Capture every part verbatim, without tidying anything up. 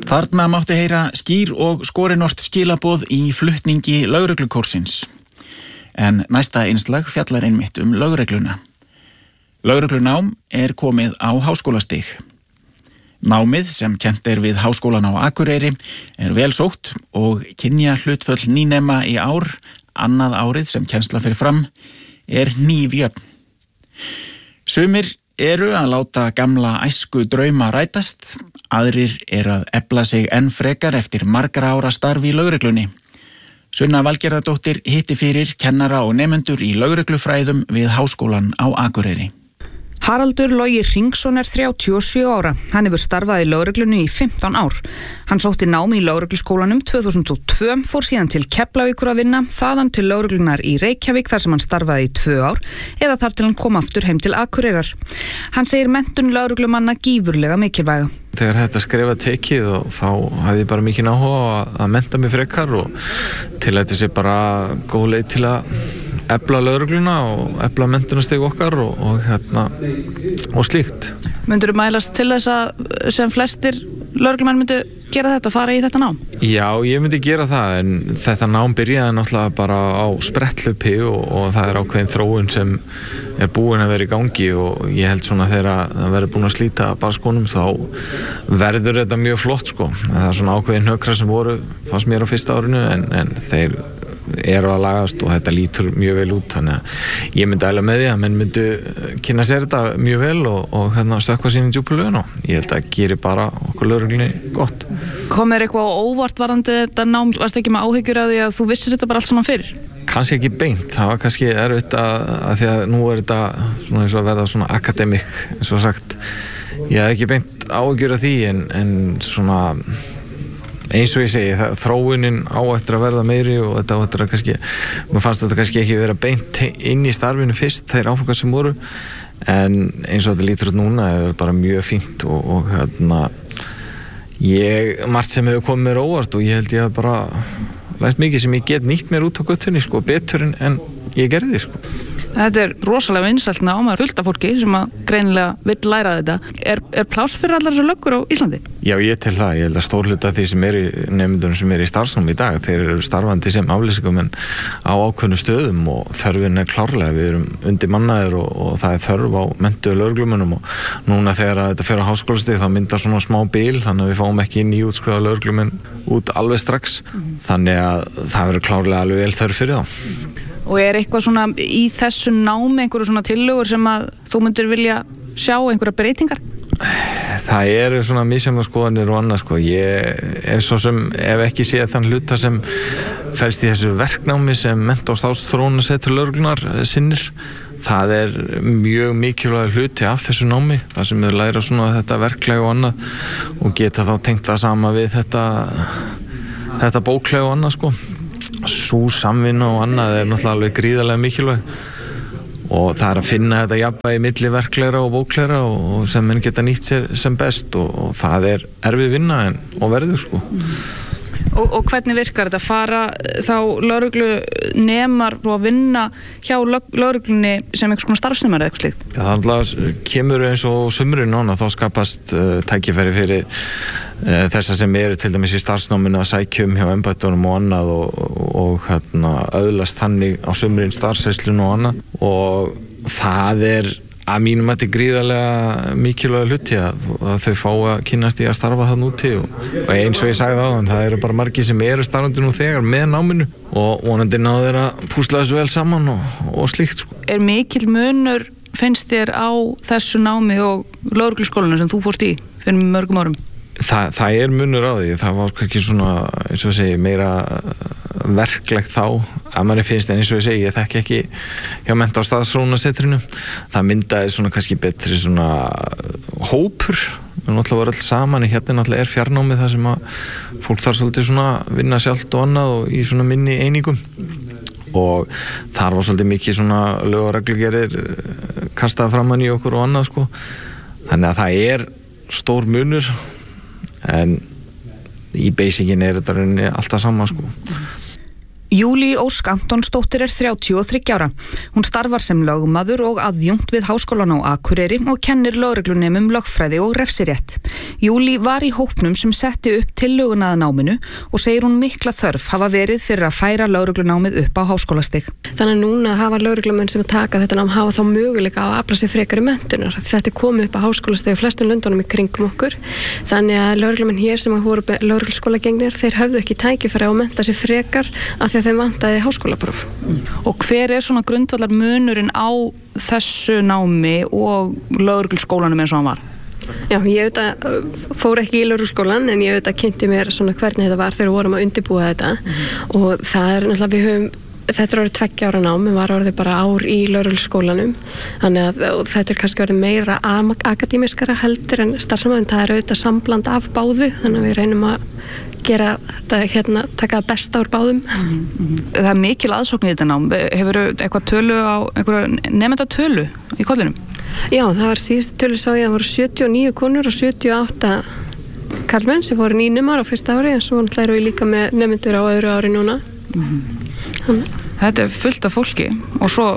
Þarna mátti heyra skýr og skorinort skilaboð í flutningi lögreglukórsins. En næsta innslag fjallar einmitt um lögregluna. Lögreglunám er komið á háskólastig. Námið sem kennt er við Háskólan á Akureyri er vel sótt og kynja hlutföll nýnema í ár, annað árið sem kennsla fer fram, er hnífjöfn. Sumir eru að láta gamla æsku drauma rætast, aðrir eru að efla sig enn frekar eftir margra ára starf í lögreglunni. Sunna Valgerðardóttir hitti fyrir kennara og nemendur í lögreglufræðum við Háskólan á Akureyri. Haraldur Logi Hringsson er þrjátíu og sjö ára. Hann hefur starfað í lögreglunni í fimmtán ár. Hann sótti nám í lögregluskólanum tvö þúsund og tvö, fór síðan til Keflavíkur að vinna, þaðan til lögreglunar í Reykjavík þar sem hann starfaði í tvö ár, eða þar til hann kom aftur heim til Akureyrar. Hann segir menntun lögreglumanna gífurlega mikilvæga. Þegar þetta skrifa tekið og þá hafði ég bara mikið áhuga að mennta mig frekar og til að þetta sé bara góð leið til að efla lögregluna og efla menntunarstigi okkar og, og, hérna, og slíkt. Myndirðu mælast til þess að sem flestir lögreglumenn myndu gera þetta og fara í þetta nám? Já, ég myndi gera það en þetta nám byrjaði náttúrulega bara á spretthlaupi og, og það er ákveðin þróun sem er búin að vera í gangi og ég held svona þegar það verður búin að slíta barskónum þá verður þetta mjög flott sko. Það er svona ákveðin hnökrar sem voru fannst mér á fyrsta árinu en, en þeir eru að lagast og þetta lítur mjög vel út þannig að ég myndi æla með því að menn myndu kynna sér þetta mjög vel og, og hérna stökkva sín í djúpu lögin og ég held að geri bara okkur lögreglunni gott. Kom þér eitthvað óvart varðandi þetta nám? Varst ekki með áhyggjur af því að þú vissir þetta bara allt saman fyrir? Kannski ekki beint, það var kannski erfitt að, að því að nú er þetta svona eins og að verða svona akademik eins og sagt, ég hef ekki beint áhyggjur af því en, en svona eins og ég segi, það, þróunin á eftir að verða meiri og þetta á eftir að kannski, maður fannst þetta kannski ekki vera beint inn í starfinu fyrst, þeir áfangar sem voru, en eins og þetta lítur út núna er bara mjög fínt og, og hérna, ég, margt sem hefur komið mér óvart og ég held ég að bara lært mikið sem ég get nýtt mér út á göttunni, sko, betur en, en ég gerði, sko. Þetta er rosalega vinsælt nám, það er fullt af fólki sem að greinilega vill læra þetta. Er, er pláss fyrir allar þessu löggur á Íslandi? Já, ég tel það. Ég held að stór hluta af því sem er í nemendunum sem er í starfsnámi í dag, þeir eru starfandi sem afleysingamenn á ákveðnum stöðum og þörfin er klárlega. Við erum undir mannaðir og, og það er þörf á menntuðu lögreglumönnum og núna þegar að þetta fer á háskólastig þá myndar svona smá bil, þannig að við fáum ekki nýútskrifaða lögreglumenn út alveg strax. Mm. Þannig að það verður klárlega alveg vel þörf fyrir þá. Og er eitthvað svona í þessu námi einhverju svona tillögur sem að þú myndir vilja sjá einhverja breytingar? Það eru svona misjafnar skoðanir og annað sko. Ég er svo sem ef ekki séð þann hluta sem felst í þessu verknámi sem mennta- og starfsþróunarsetur lögreglunar sinnir. Það er mjög mikilvæg hluti af þessu námi, það sem við læra svona þetta verklega og annað og geta þá tengt það sama við þetta, þetta bóklega og annað sko. Sú samvinna og annað er náttúrulega alveg gríðarlega mikilvæg og það er að finna þetta jafnvægi milli verklegra og bóklegra og sem menn geta nýtt sér sem best og, og það er erfið vinna en, og verður sko. Og, og hvernig virkar þetta? Fara þá lögreglu nemar og vinna hjá lögreglunni sem einhvers konar starfsnemar eða eitthvað slíkt? Já, það alltaf kemur eins og sumrin núna, þá skapast uh, tækifæri fyrir uh, þessar sem eru til dæmis í starfsnáminu að sækjum hjá embættunum og annað og, og, og hérna, öðlast þannig á sumrin starfsæslun og annað og það er að mínum þetta er gríðarlega mikilvæg hluti að, að þau fá að kynnast í að starfa það núti og, og eins og ég sagði áðan, það eru bara margir sem eru starfandi nú þegar með náminu og vonandi ná þeir að púsla þessu vel saman og, og slíkt sko. Er mikil munur finnst þér á þessu námi og lögregluskólanu sem þú fórst í fyrir mörgum árum? Þa, það er munur á því, það var ekki svona, eins og ég segi, meira verklegt þá, að manni finnst en eins og ég segi, ég þekki ekki hjá mennta- og starfsþróunarsetrinu, það myndaði svona kannski betri svona hópur, við náttúrulega voru öll saman, hérna náttúrulega er fjarnámið það sem að fólk þarf svolítið svona vinna sjálft og annað og í svona minni einingum og þar var svolítið mikið svona lög og reglugerðir kastað framan í okkur og annað sko, þannig að það er stór munur en í basicin er þetta rauninni alltaf sama sko. Júlí Ósk Antonsdóttir er þrjátíu og þriggja ára. Hún starfar sem lögmaður og aðjúnkt við Háskólan á Akureyri og kennir lögreglunemum lögfræði og refsirétt. Júlí var í hópnum sem setti upp tillöguna að náminu og segir hún mikla þörf hafa verið fyrir að færa lögreglunámið upp á háskólastig. Þannig að núna hafa lögreglumenn sem taka þetta nám hafa þá möguleika á að afla sér frekari menntunar. Þetta er komið upp á háskólastig í flestum löndunum í kringum okkur. Þannig að lögreglumenn hér sem voru lögregluskólagengnir, þeir höfðu ekki tækifæri á að mennta sér frekar af því að þeim vantaði háskólapróf. Og hver er svona grundvallar munurinn á þessu námi og lögregluskólanum eins og hann var? Já, ég auðvitað fór ekki í lögregluskólan en ég auðvitað kynnti mér svona hvernig þetta var þegar við vorum að undirbúa þetta mm. og það er náttúrulega við höfum, þetta er orðið tveggja ára nám, við var orðið bara ár í lögregluskólanum þannig að þetta er kannski orðið meira akademiskara heldur en starfsamaður, það er auðvitað sambland af báðu þannig að við reynum að gera þetta, hérna, taka það besta úr báðum. Mm-hmm. Það er mikil aðsókn í þetta nám, hefur eitthvað tölu á, einhverja nefnda tölu í kollinum? Já, það var síðustu tölu sá ég að það voru sjötíu og níu konur og sjötíu og átta karlmenn sem voru nýnumar á fyrsta ári en svo náttúrulega erum við líka með nefnendur á öðru ári núna. Mm-hmm. Þetta er fullt af fólki og svo,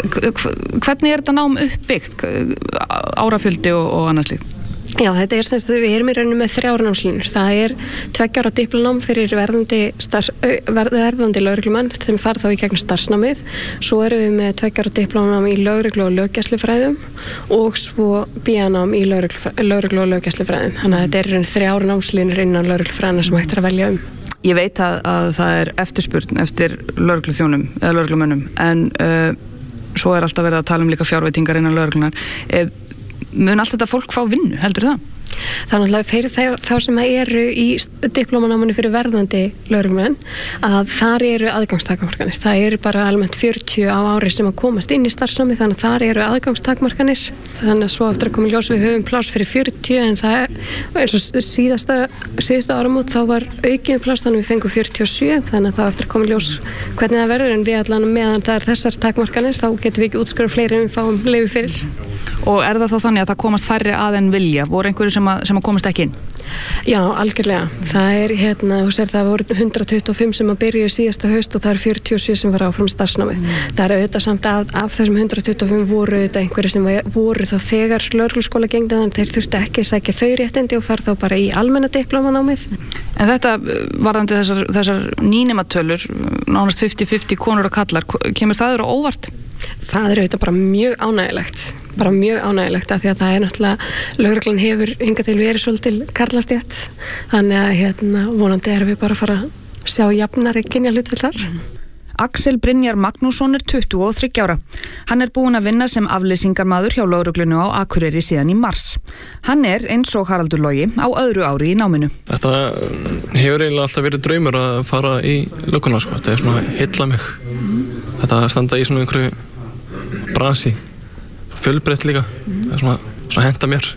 hvernig er þetta nám uppbyggt, árafjöldi og, og annars líkt? Já, þetta er semst að við erum í rauninu með þrjár námslínur. Það er tveggja ára diplónám fyrir verðandi, starfs, verðandi lögreglumenn sem fara þá í gegnum starfsnámið. Svo erum við með tveggja ára diplónám í lögreglu og löggæslufræðum og svo B A-nám í lögreglu og löggæslufræðum. Þannig að þetta er rauninu þrjár námslínur innan lögreglufræðina sem hægt er að velja um. Ég veit að, að það er eftirspurn eftir lögregluþjónum eða lögreglumönnum en uh, svo er alltaf verið að tala um líka fjárveitingar innan lögreglunar. Uh, mun allt þetta fólk fá vinnu, heldur það? Það er náttúrulega fyrir þá, þá sem eru í diplómanáminu fyrir verðandi lögreglumenn að þar eru aðgangstakmarkanir. Það eru bara almennt fjörutíu á ári sem að komast inn í starfsnámi þannig að þar eru aðgangstakmarkanir. Þannig að svo eftir að koma í ljós við höfum pláss fyrir fjörutíu en það er eins og síðasta, síðasta áramót þá var aukið pláss þannig að við fengum fjörutíu og sjö þannig að þá eftir að koma í ljós hvernig það verður en við allan meðan það er þessar takmarkanir þá getum við ekki útskrifað fleiri en við fáum leyfi fyrir. Og er það þá þannig að það komast færri að en vilja? Voru einhverju sem að, sem að komast ekki inn? Já, algjörlega. Það er hérna, þú sér það voru hundrað tuttugu og fimm sem að byrja í síðasta haust og það er fjörutíu og sjö sem var áfram starfsnámið. Mm. Það er auðvitað samt af, af þessum hundrað tuttugu og fimm voru auðvitað einhverju sem voru þá þegar lögregluskóla gengna þannig þeir þurftu ekki að sækja þau réttindi og fara þá bara í almenna diplómanámið. En þetta varðandi þessar, þessar nýnematölur, nánast fimmtíu fimmtíu konur og kallar, kemur það þér á óvart? Það er auðvitað bara mjög ánægilegt, bara mjög ánægilegt af því að það er náttúrulega, lögreglan hefur hingað til verið svolítil karlastétt, þannig að hérna vonandi erum við bara að fara að sjá jafnari kynjahlutföll þar. Axel Brynjar Magnússon er tuttugu og þriggja ára. Hann er búinn að vinna sem afleysingarmaður hjá lögreglunni á Akureyri síðan í mars. Hann er eins og Haraldur Logi á öðru ári í náminu. Þetta hefur eiginlega alltaf verið draumur að fara í lögguna, sko. Þetta er svona heilla mig. Þetta standa í svona einhverju brasi, fjölbreytt líka. Það er svona, svona henta mér.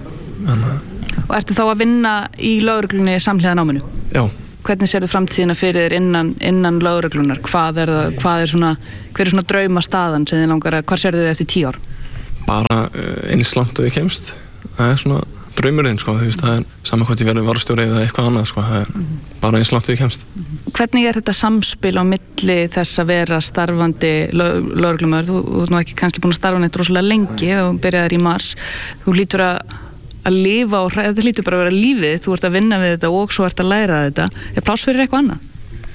En, og ertu þá að vinna í lögreglunni samhliða náminu? Já. Hvernig sérðu framtíðina fyrir þér innan, innan lögreglunar? Hvað er það, hvað er svona, hver er svona draumastaðan sem þið langar að, hvað sérðu þið eftir tíu ár? Bara eins langt og ég kemst. Það er svona draumurinn, sko, þú veist, það er saman hvort ég verður varustjóri eða eitthvað annað, sko, það er mm-hmm. bara eins langt og ég kemst. Mm-hmm. Hvernig er þetta samspil á milli þess að vera starfandi lög, lögreglumör? Þú, þú er nú ekki kannski búin að starfa neitt rosalega lengi og byrjaðir í mars. Þú lítur að að lifa og þetta lítur bara að vera lífið, þú ert að vinna við þetta og svo ert að læra þetta. Er pláss fyrir eitthvað annað?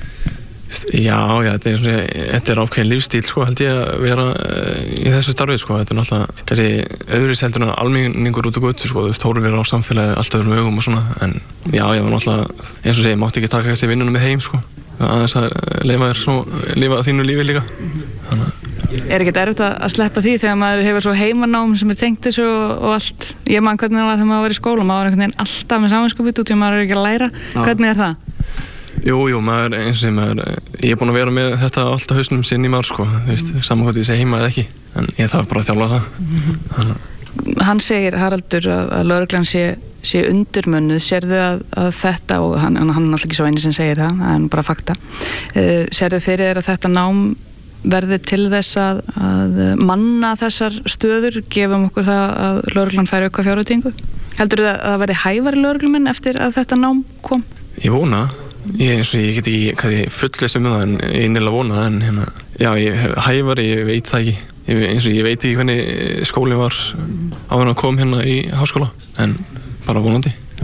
Já, já, þetta er, svona, þetta er ákveðin lífstíl, sko, held ég að vera í þessu starfið, sko, þetta er náttúrulega kannski öðruvísi heldur en almenningur út á götu, sko, þú veist, hóru vera á samfélagi allt öðrum augum og svona, en já, ég var náttúrulega, eins og segi, mátti ekki taka þessi vinnunum með heim, sko, aðeins að lifa þér svona, lifa þínu lífi líka, þannig að Er ekkert erfitt að sleppa því þegar maður hefur svo heimanám sem er tengt þessu og, og allt? Ég man hvernig það var þegar maður var í skóla, maður var einhvern veginn alltaf með samanskapið út og maður er ekki að læra. Já. Hvernig er það? Jú, jú, maður, eins og sem maður, ég er búin að vera með þetta alltaf hausnum sinn í maður, sko, þú veist, saman hvort ég segi heima eða ekki, en ég þarf bara að þjálfa það. Mm-hmm. Hann segir, Haraldur, að, að lögreglan sé, sé undirmönnuð, sérðu að, að þetta, og hann, hann er alltaf ekki svo eini sem segir það, það er bara fakta, uh, sérðu fyrir þér að þetta nám verði til þess að, að manna þessar stöður, gefum okkur það að lögreglan færi auka fjárveitingu? Heldur það að það verði hæfari lögreglumenn eftir að þetta nám kom? Ég vona, ég, eins og ég get ekki hvað ég fullvissu með það en ég einnilega vona það en hérna, já, ég hæfari, ég veit það ekki, ég, eins og ég veit ekki hvernig skólinn var áður að kom hérna í háskóla, en bara vonandi.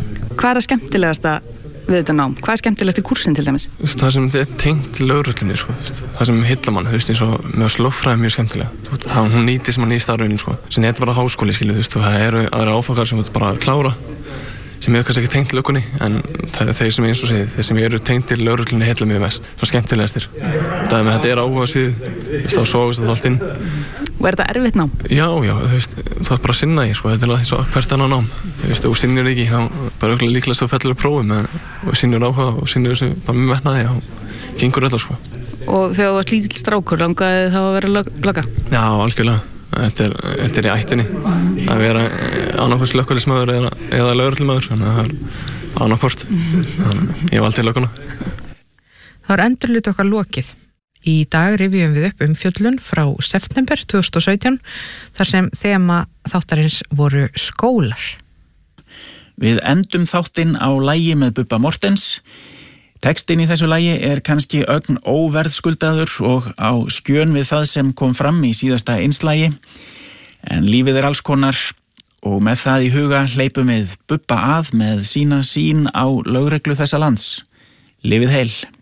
Hvað er það skemmtilegasta við þetta nám? Hvað er skemmtilegast í kursinn til dæmis? Það sem er tengt lögreglunni, sko, það sem heillar mann, þú veist, eins og með slöffræði mjög skemmtilega. Það, hún nýtist mann í starfinu, sko, sem er bara háskóli, skilju, þú veist, og það eru aðra áfakar sem þú bara klára, sem er kannski ekki tengt löggunni, en það er þeir sem eins og segið, þeir sem eru tengt til lögreglunni heillar mjög mest, svo skemmtilegastir. Það er með þetta er áhuga svið, þú veist, þá sógast þetta allt inn. Og er þetta erfitt nám? Já, já, þú veist, það er bara að sinna í, sko, þetta er alveg svo hvert annar nám. Þú veist, og sinnir ekki, þá bara auðvitað líklegast þú fellur prófum, og sinnir áhuga og sinnir þessu bara með metnaði og gengur öll, sko. Og þegar þú varst lítill strákur, langaði þá að vera lögga? Já, algjörlega. Þetta er, þetta er í ættinni að vera annarkvæmst slökkviliðsmaður eða, eða lögreglumaður, þannig að það er annarkvort. Þannig ég valdi lögguna. Það er endurlut okkar lokið. Í dag rifjum við upp umfjöllun frá september tvö þúsund og sautján þar sem þema þáttarins voru skólar. Við endum þáttinn á lagi með Bubba Mortens. Textinn í þessu lagi er kannski ögn óverðskuldaður og á skjön við það sem kom fram í síðasta innslagi, en lífið er alls konar og með það í huga hleypum við Bubba að með sína sýn á lögreglu þessa lands. Lifið heil!